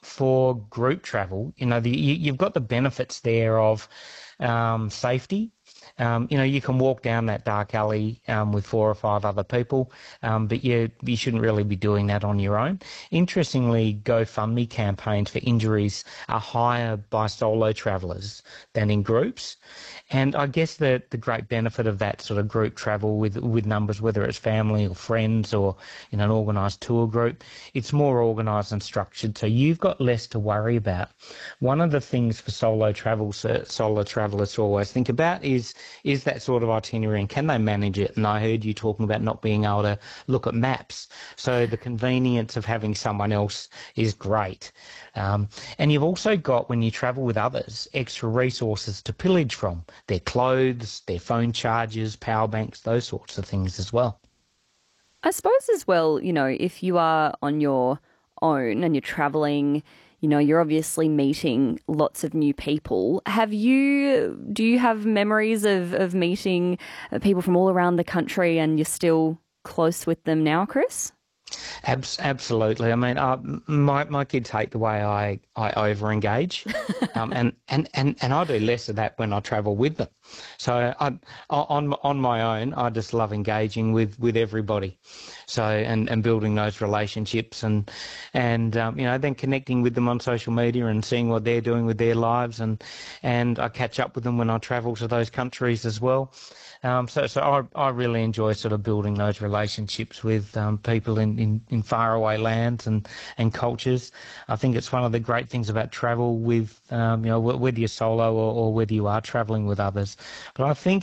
for group travel, you've got the benefits there of safety. You can walk down that dark alley with four or five other people, but you shouldn't really be doing that on your own. Interestingly, GoFundMe campaigns for injuries are higher by solo travellers than in groups. And I guess the great benefit of that sort of group travel with numbers, whether it's family or friends or in an organised tour group, it's more organised and structured, so you've got less to worry about. One of the things for solo travellers to always think about is that sort of itinerary and can they manage it? And I heard you talking about not being able to look at maps. So the convenience of having someone else is great. And you've also got, when you travel with others, extra resources to pillage from. Their clothes, their phone chargers, power banks, those sorts of things as well. I suppose as well, if you are on your own and you're traveling, you're obviously meeting lots of new people. Do you have memories of meeting people from all around the country and you're still close with them now, Chris? Absolutely. I mean, my kids hate the way I over engage, and I do less of that when I travel with them. So on my own, I just love engaging with everybody. So and building those relationships and then connecting with them on social media and seeing what they're doing with their lives, and I catch up with them when I travel to those countries as well. So I really enjoy sort of building those relationships with people in faraway lands and cultures. I think it's one of the great things about travel with, whether you're solo or whether you are traveling with others. But I think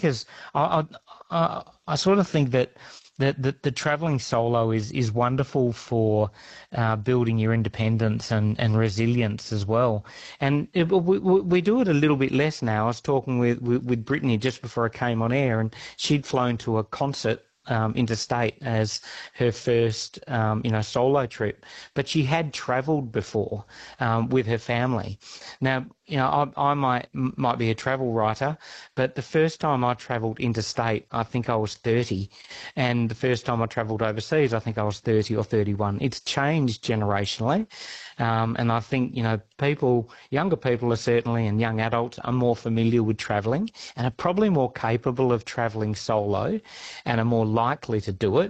I sort of think that the travelling solo is wonderful for building your independence and resilience as well. And we do it a little bit less now. I was talking with Brittany just before I came on air, and she'd flown to a concert interstate as her first, solo trip, but she had travelled before with her family. Now, I might be a travel writer, but the first time I travelled interstate, I think I was 30, and the first time I travelled overseas, I think I was 30 or 31. It's changed generationally, and I think younger people are certainly, and young adults are more familiar with travelling and are probably more capable of travelling solo, and are more likely to do it